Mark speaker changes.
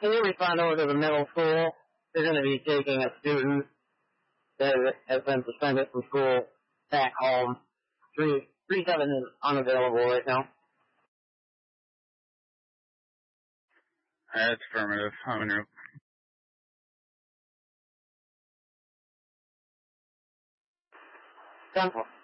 Speaker 1: Can you respond over to the middle school? They're going to be taking a student that has been suspended from school back home. 37 is unavailable right now.
Speaker 2: That's affirmative. I'm en route.
Speaker 1: 10-4.